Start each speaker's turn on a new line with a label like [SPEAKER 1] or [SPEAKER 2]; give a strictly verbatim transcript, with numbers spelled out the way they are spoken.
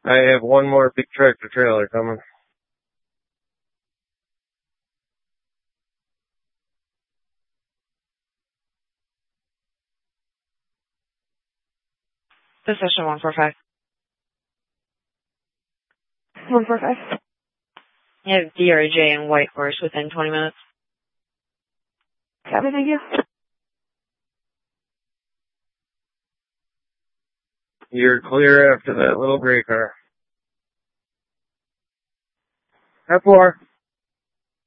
[SPEAKER 1] I have one more big tractor trailer coming.
[SPEAKER 2] Position one four five.
[SPEAKER 3] one four five.
[SPEAKER 2] You have D R J and White Horse within twenty minutes.
[SPEAKER 3] Copy, thank you.
[SPEAKER 1] You're clear after that little gray car. F four.